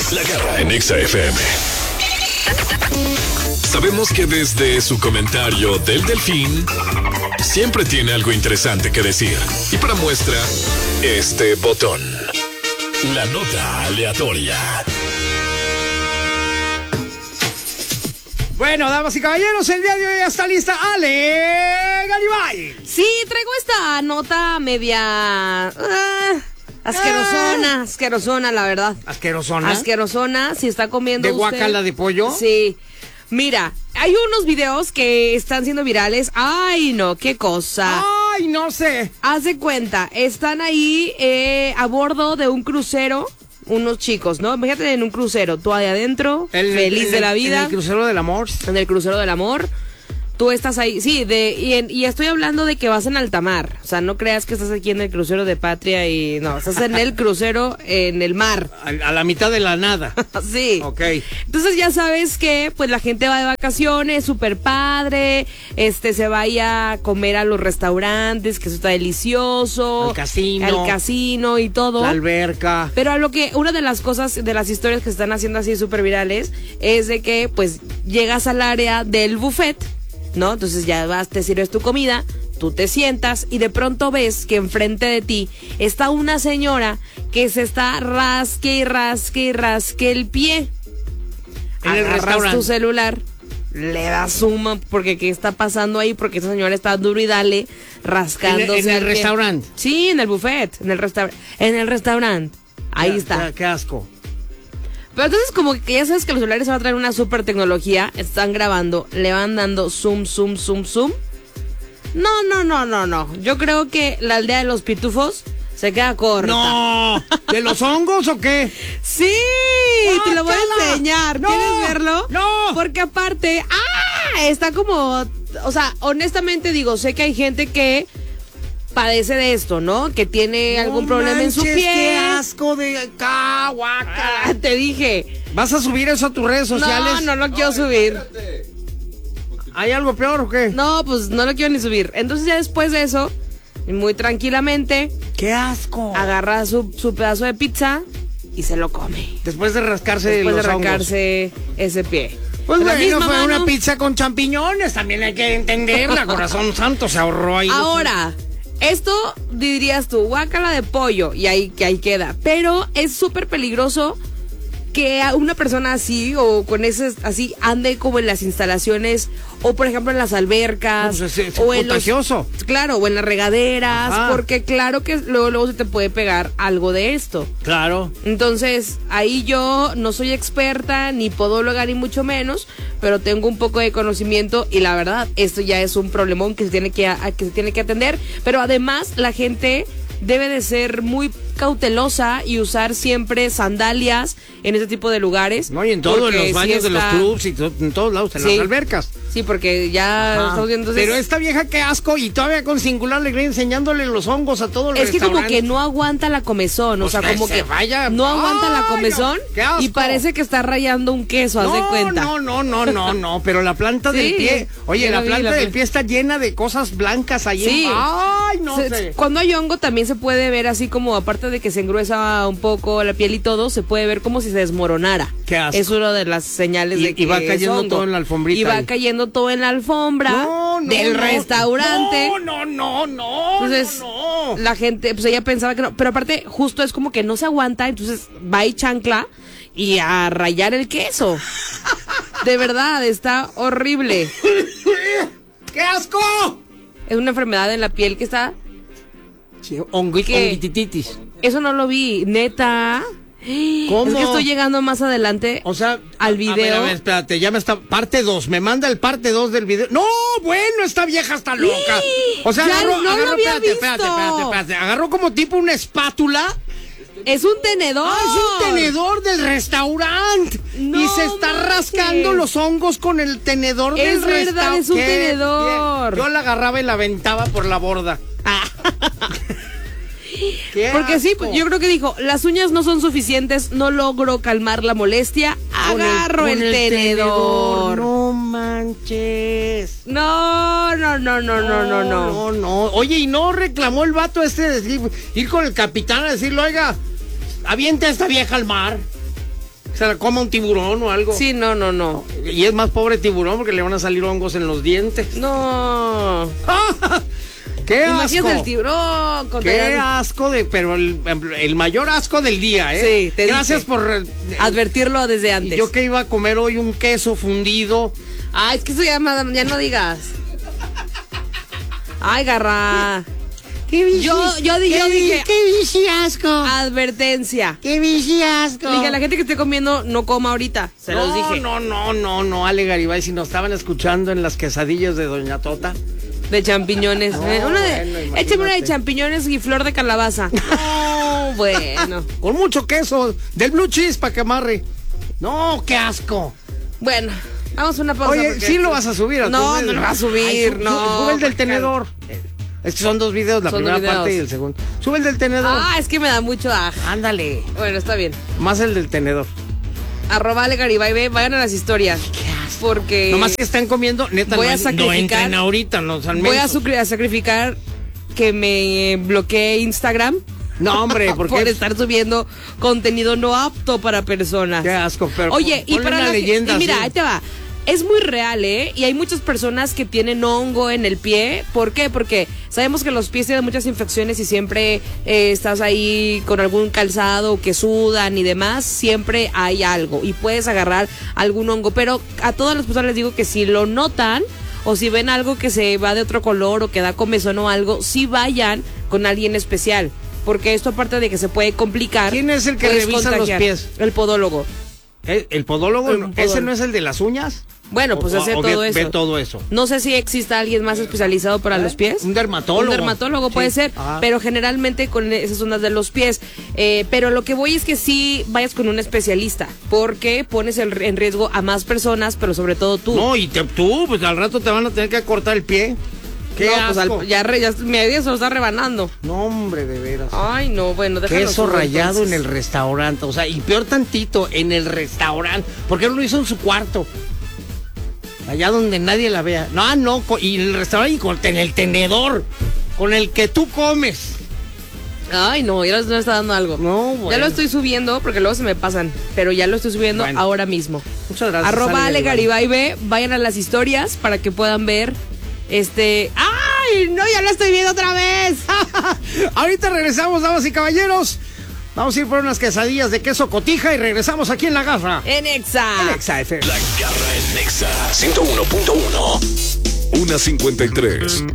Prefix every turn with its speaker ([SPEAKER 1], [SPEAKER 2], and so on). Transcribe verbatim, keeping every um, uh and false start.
[SPEAKER 1] La Garra en Exa F M. Sabemos que desde su comentario del Delfín siempre tiene algo interesante que decir. Y para muestra, este botón. La nota aleatoria.
[SPEAKER 2] Bueno, damas y caballeros, el día de hoy ya está lista Ale Garibay.
[SPEAKER 3] Sí, traigo esta nota media... Uh, asquerosona, asquerosona, la verdad.
[SPEAKER 2] ¿Asquerosona?
[SPEAKER 3] Asquerosona, si está comiendo
[SPEAKER 2] ¿De
[SPEAKER 3] usted...
[SPEAKER 2] guacala de pollo?
[SPEAKER 3] Sí. Mira, hay unos videos que están siendo virales. Ay, no, qué cosa.
[SPEAKER 2] Ay, no sé.
[SPEAKER 3] Haz de cuenta, están ahí eh, a bordo de un crucero, unos chicos, ¿no? Imagínate en un crucero, tú ahí adentro,
[SPEAKER 2] El-
[SPEAKER 3] feliz
[SPEAKER 2] el-
[SPEAKER 3] de la vida.
[SPEAKER 2] En el crucero del amor.
[SPEAKER 3] En el crucero del amor. Tú estás ahí, sí, de y, en- y estoy hablando de que vas en alta mar. O sea, no creas que estás aquí en el crucero de Patria y no, estás en el crucero en el mar.
[SPEAKER 2] A, a la mitad de la nada.
[SPEAKER 3] Sí.
[SPEAKER 2] Ok.
[SPEAKER 3] Entonces ya sabes que pues la gente va de vacaciones, súper padre, este se vaya a comer a los restaurantes, que eso está delicioso.
[SPEAKER 2] Al casino.
[SPEAKER 3] Al casino y todo.
[SPEAKER 2] La alberca.
[SPEAKER 3] Pero a lo que, una de las cosas, de las historias que se están haciendo así súper virales, es de que pues llegas al área del buffet, ¿no? Entonces ya vas, te sirves tu comida, tú te sientas y de pronto ves que enfrente de ti está una señora que se está rasque y rasque y rasque el pie.
[SPEAKER 2] En el
[SPEAKER 3] Agarras
[SPEAKER 2] restaurante.
[SPEAKER 3] tu celular, le das suma porque qué está pasando ahí, porque esa señora está duro y dale rascándose.
[SPEAKER 2] En el- en el
[SPEAKER 3] al pie.
[SPEAKER 2] restaurante.
[SPEAKER 3] Sí, en el buffet, en el restaurante, en el restaurante. Ahí
[SPEAKER 2] Qué-
[SPEAKER 3] está.
[SPEAKER 2] Qué, qué asco.
[SPEAKER 3] Pero entonces como que ya sabes que los celulares van a traer una super tecnología, están grabando, le van dando zoom, zoom, zoom, zoom. No, no, no, no, no. Yo creo que la aldea de los pitufos se queda corta.
[SPEAKER 2] No. ¿De los hongos o qué?
[SPEAKER 3] Sí, te lo voy a
[SPEAKER 2] ¡Guácala!
[SPEAKER 3] enseñar.
[SPEAKER 2] ¡No!
[SPEAKER 3] ¿Quieres verlo?
[SPEAKER 2] ¡No!
[SPEAKER 3] Porque aparte, ¡ah! Está como, o sea, honestamente digo, sé que hay gente que padece de esto, ¿no? Que tiene algún
[SPEAKER 2] No
[SPEAKER 3] problema en su
[SPEAKER 2] manches,
[SPEAKER 3] pie.
[SPEAKER 2] Qué asco de
[SPEAKER 3] Ah,
[SPEAKER 2] guácala.
[SPEAKER 3] te dije.
[SPEAKER 2] ¿Vas a subir eso a tus redes sociales?
[SPEAKER 3] No, no lo quiero subir.
[SPEAKER 2] ¿Hay algo peor o qué?
[SPEAKER 3] No, pues no lo quiero ni subir. Entonces ya después de eso, muy tranquilamente,
[SPEAKER 2] ¡Qué asco!
[SPEAKER 3] agarra su, su pedazo de pizza y se lo come.
[SPEAKER 2] Después de rascarse
[SPEAKER 3] Después de
[SPEAKER 2] los hongos.
[SPEAKER 3] arrancarse ese pie.
[SPEAKER 2] Pues
[SPEAKER 3] De la
[SPEAKER 2] bueno,
[SPEAKER 3] misma
[SPEAKER 2] fue
[SPEAKER 3] mano,
[SPEAKER 2] una pizza con champiñones, también hay que entenderla, corazón santo, se ahorró ahí.
[SPEAKER 3] Ahora, esto dirías tú, guácala de pollo, y ahí, que ahí queda. Pero es súper peligroso que a una persona así o con ese así ande como en las instalaciones o por ejemplo en las albercas
[SPEAKER 2] Pues es- es
[SPEAKER 3] o en los,
[SPEAKER 2] contagioso.
[SPEAKER 3] claro, o en las regaderas,
[SPEAKER 2] Ajá.
[SPEAKER 3] porque claro que luego, luego se te puede pegar algo de esto.
[SPEAKER 2] Claro.
[SPEAKER 3] Entonces, ahí yo no soy experta, ni podóloga, ni mucho menos, pero tengo un poco de conocimiento y la verdad, esto ya es un problemón que se tiene que, a, que se tiene que atender, pero además la gente debe de ser muy cautelosa y usar siempre sandalias en ese tipo de lugares.
[SPEAKER 2] No, y en todos
[SPEAKER 3] porque
[SPEAKER 2] los
[SPEAKER 3] sí
[SPEAKER 2] baños de los
[SPEAKER 3] está-
[SPEAKER 2] clubs y to- en todos lados, en
[SPEAKER 3] Sí.
[SPEAKER 2] las albercas.
[SPEAKER 3] Sí, porque ya
[SPEAKER 2] Ajá.
[SPEAKER 3] estamos viendo... entonces-
[SPEAKER 2] Pero esta vieja qué asco y todavía con singular alegría enseñándole los hongos a todo el
[SPEAKER 3] Es que como
[SPEAKER 2] restaurante.
[SPEAKER 3] que no aguanta la comezón, o
[SPEAKER 2] Pues
[SPEAKER 3] sea,
[SPEAKER 2] que
[SPEAKER 3] como
[SPEAKER 2] se
[SPEAKER 3] que
[SPEAKER 2] vaya.
[SPEAKER 3] no aguanta la
[SPEAKER 2] Ay,
[SPEAKER 3] comezón
[SPEAKER 2] no, qué asco.
[SPEAKER 3] y parece que está rayando un queso, haz de
[SPEAKER 2] No,
[SPEAKER 3] cuenta.
[SPEAKER 2] no, no, no, no, no, pero la planta del
[SPEAKER 3] Sí,
[SPEAKER 2] pie, oye,
[SPEAKER 3] ya
[SPEAKER 2] la
[SPEAKER 3] lo vi,
[SPEAKER 2] planta
[SPEAKER 3] la
[SPEAKER 2] del
[SPEAKER 3] pla-
[SPEAKER 2] pie está llena de cosas blancas ahí.
[SPEAKER 3] Sí.
[SPEAKER 2] en- Ay, no
[SPEAKER 3] Se-
[SPEAKER 2] sé.
[SPEAKER 3] Cuando hay hongo también se puede ver así como, aparte de que se engruesa un poco la piel y todo, se puede ver como si se desmoronara.
[SPEAKER 2] Qué asco.
[SPEAKER 3] Es una de las señales
[SPEAKER 2] Y-
[SPEAKER 3] de que
[SPEAKER 2] y va
[SPEAKER 3] es
[SPEAKER 2] cayendo
[SPEAKER 3] hongo.
[SPEAKER 2] todo en la alfombrita
[SPEAKER 3] Y va
[SPEAKER 2] ahí.
[SPEAKER 3] cayendo todo en la alfombra
[SPEAKER 2] No, no,
[SPEAKER 3] del
[SPEAKER 2] no,
[SPEAKER 3] restaurante.
[SPEAKER 2] No, no, no, no.
[SPEAKER 3] Entonces,
[SPEAKER 2] no, no.
[SPEAKER 3] la gente, pues ella pensaba que no, pero aparte, justo es como que no se aguanta, entonces va y chancla y a rayar el queso. De verdad, está horrible.
[SPEAKER 2] ¡Qué asco!
[SPEAKER 3] Es una enfermedad en la piel que está.
[SPEAKER 2] Sí, hongui-
[SPEAKER 3] ¿Qué?
[SPEAKER 2] honguititis.
[SPEAKER 3] Eso no lo vi, neta.
[SPEAKER 2] ¿Cómo?
[SPEAKER 3] Es que estoy llegando más adelante.
[SPEAKER 2] O sea,
[SPEAKER 3] al
[SPEAKER 2] a-
[SPEAKER 3] video.
[SPEAKER 2] A ver, a ver, espérate, ya me está. Parte dos, me manda el parte dos del video. No, bueno, esta vieja está loca. O sea,
[SPEAKER 3] Ya
[SPEAKER 2] agarró,
[SPEAKER 3] no lo
[SPEAKER 2] agarró,
[SPEAKER 3] había
[SPEAKER 2] espérate, espérate,
[SPEAKER 3] visto.
[SPEAKER 2] espérate, espérate. Agarró como tipo una espátula.
[SPEAKER 3] Es un tenedor.
[SPEAKER 2] Ah, es un tenedor del restaurante.
[SPEAKER 3] No
[SPEAKER 2] y se está
[SPEAKER 3] manches.
[SPEAKER 2] rascando los hongos con el tenedor
[SPEAKER 3] Es
[SPEAKER 2] del
[SPEAKER 3] verdad,
[SPEAKER 2] restaurante.
[SPEAKER 3] es un tenedor.
[SPEAKER 2] Yo la agarraba y la aventaba por la borda. Qué
[SPEAKER 3] Porque sí,
[SPEAKER 2] asco.
[SPEAKER 3] yo creo que dijo, las uñas no son suficientes, no logro calmar la molestia,
[SPEAKER 2] Con
[SPEAKER 3] agarro
[SPEAKER 2] con
[SPEAKER 3] el, tenedor.
[SPEAKER 2] No manches.
[SPEAKER 3] No, no, no, no, no, no, no.
[SPEAKER 2] No, no. Oye, y no reclamó el vato este de decir- ir con el capitán a decirle, oiga, avienta a esta vieja al mar. se la coma un tiburón o algo.
[SPEAKER 3] Sí, no, no, no.
[SPEAKER 2] Y es más pobre tiburón porque le van a salir hongos en los dientes.
[SPEAKER 3] No.
[SPEAKER 2] ¡Qué asco!
[SPEAKER 3] Imagínate el tiburón. Con
[SPEAKER 2] ¡Qué
[SPEAKER 3] el...
[SPEAKER 2] asco! de Pero el, el mayor asco del día, ¿eh?
[SPEAKER 3] Sí, te
[SPEAKER 2] Gracias
[SPEAKER 3] dije.
[SPEAKER 2] por... Eh,
[SPEAKER 3] advertirlo desde antes.
[SPEAKER 2] Yo que iba a comer hoy un queso fundido.
[SPEAKER 3] Ay, es que eso ya, ya no digas. Ay, garra.
[SPEAKER 2] ¿Qué bici?
[SPEAKER 3] Yo, yo, di-
[SPEAKER 2] ¿Qué,
[SPEAKER 3] yo dije...
[SPEAKER 2] ¡Qué bici asco!
[SPEAKER 3] Advertencia.
[SPEAKER 2] ¡Qué bici asco!
[SPEAKER 3] Dije, la gente que esté comiendo no coma ahorita. Se
[SPEAKER 2] no,
[SPEAKER 3] los dije.
[SPEAKER 2] No, no, no, no, Ale Garibay, si nos estaban escuchando en las quesadillas de Doña Tota.
[SPEAKER 3] De champiñones.
[SPEAKER 2] No,
[SPEAKER 3] Eh, una de,
[SPEAKER 2] bueno,
[SPEAKER 3] échame una de
[SPEAKER 2] imagínate.
[SPEAKER 3] champiñones y flor de calabaza. No, bueno.
[SPEAKER 2] Con mucho queso, del blue cheese para que amarre. No, qué asco.
[SPEAKER 3] Bueno, vamos a una pausa.
[SPEAKER 2] Oye,
[SPEAKER 3] porque-
[SPEAKER 2] sí lo vas a subir a
[SPEAKER 3] No,
[SPEAKER 2] tu-
[SPEAKER 3] no lo vas a subir,
[SPEAKER 2] Ay, sub-
[SPEAKER 3] no.
[SPEAKER 2] Sube el del tenedor. Es que son dos videos, la
[SPEAKER 3] Son
[SPEAKER 2] primera
[SPEAKER 3] dos videos.
[SPEAKER 2] parte y el segundo. Sube el del tenedor.
[SPEAKER 3] Ah, es que me da mucho aj.
[SPEAKER 2] Ándale.
[SPEAKER 3] Bueno, está bien.
[SPEAKER 2] Más el del tenedor.
[SPEAKER 3] Arroba Ale Garibay, ve, vayan a las historias. Porque
[SPEAKER 2] Nomás que están comiendo, neta,
[SPEAKER 3] voy
[SPEAKER 2] no,
[SPEAKER 3] a
[SPEAKER 2] no
[SPEAKER 3] sacrificar-
[SPEAKER 2] entren ahorita, no sean
[SPEAKER 3] voy a,
[SPEAKER 2] mensos.
[SPEAKER 3] sucri- a sacrificar que me bloquee Instagram.
[SPEAKER 2] No, hombre, ¿por
[SPEAKER 3] por
[SPEAKER 2] qué?
[SPEAKER 3] estar subiendo contenido no apto para personas.
[SPEAKER 2] Qué asco, pero
[SPEAKER 3] Oye, y
[SPEAKER 2] ponle
[SPEAKER 3] para
[SPEAKER 2] una
[SPEAKER 3] la
[SPEAKER 2] leyenda
[SPEAKER 3] y mira,
[SPEAKER 2] así.
[SPEAKER 3] ahí te va. Es muy real, ¿eh? Y hay muchas personas que tienen hongo en el pie. ¿Por qué? Porque sabemos que los pies tienen muchas infecciones y siempre eh, estás ahí con algún calzado que sudan y demás. Siempre hay algo y puedes agarrar algún hongo. Pero a todas las personas les digo que si lo notan o si ven algo que se va de otro color o que da comezón o algo, sí vayan con alguien especial. Porque esto, aparte de que se puede complicar.
[SPEAKER 2] ¿Quién es el que
[SPEAKER 3] puedes
[SPEAKER 2] revisa los
[SPEAKER 3] contagiar.
[SPEAKER 2] pies?
[SPEAKER 3] El podólogo.
[SPEAKER 2] ¿El, el podólogo?
[SPEAKER 3] El
[SPEAKER 2] no?
[SPEAKER 3] podólogo.
[SPEAKER 2] ¿Ese no es el de las uñas?
[SPEAKER 3] Bueno, pues
[SPEAKER 2] O-
[SPEAKER 3] hace
[SPEAKER 2] o
[SPEAKER 3] todo
[SPEAKER 2] ve,
[SPEAKER 3] eso.
[SPEAKER 2] ve todo eso.
[SPEAKER 3] No sé si exista alguien más especializado para los pies.
[SPEAKER 2] Un dermatólogo.
[SPEAKER 3] Un dermatólogo puede
[SPEAKER 2] Sí.
[SPEAKER 3] ser,
[SPEAKER 2] Ah.
[SPEAKER 3] pero generalmente con esas ondas de los pies. Eh, pero lo que voy es que sí vayas con un especialista, porque pones el- en riesgo a más personas, pero sobre todo tú.
[SPEAKER 2] No, y te- tú, pues al rato te van a tener que cortar el pie. Qué
[SPEAKER 3] No, pues,
[SPEAKER 2] asco.
[SPEAKER 3] al- ya, re- ya media se lo está rebanando.
[SPEAKER 2] No, hombre, de veras.
[SPEAKER 3] Ay, no, bueno, déjalo.
[SPEAKER 2] Queso
[SPEAKER 3] subo,
[SPEAKER 2] rallado
[SPEAKER 3] entonces.
[SPEAKER 2] en el restaurante, o sea, y peor tantito, en el restaurante. ¿Por qué no lo hizo en su cuarto? Allá donde nadie la vea. No, ah, no, co- y en el restaurante y con, en el tenedor, con el que tú comes.
[SPEAKER 3] Ay, no, ya les- no está dando algo.
[SPEAKER 2] No, bueno.
[SPEAKER 3] Ya lo estoy subiendo porque luego se me pasan, pero ya lo estoy subiendo
[SPEAKER 2] Bueno.
[SPEAKER 3] ahora mismo.
[SPEAKER 2] Muchas gracias.
[SPEAKER 3] Arroba Ale
[SPEAKER 2] Garibay.
[SPEAKER 3] Garibay B, vayan a las historias para que puedan ver este. ¡Ay! No, ya lo estoy viendo otra vez.
[SPEAKER 2] Ahorita regresamos, damas y caballeros. Vamos a ir por unas quesadillas de queso cotija y regresamos aquí en La Garra.
[SPEAKER 3] En Exa.
[SPEAKER 2] En Exa F M.
[SPEAKER 1] La Garra en Nexa ciento uno punto uno. una cincuenta y tres.